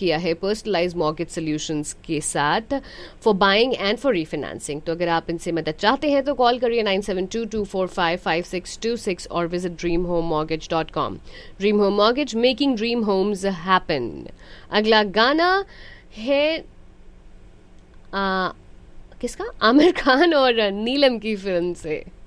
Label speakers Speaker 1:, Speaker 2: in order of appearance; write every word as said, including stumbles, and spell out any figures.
Speaker 1: किया है personalise mortgage solutions के साथ for buying and for refinancing. तो अगर आप इनसे मदद चाहते हैं तो कॉल करिए nine seven to to four five five six to six और visit dream home mortgage dot com. Dream home mortgage, making dream Holmes happen. अगला गाना है आ, किसका? आमिर खान और नीलम की फिल्म से।